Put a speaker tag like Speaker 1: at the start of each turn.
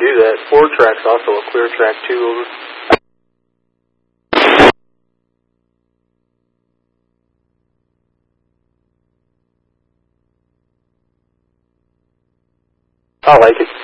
Speaker 1: do that. 4-track's also a clear track too, over. I like it.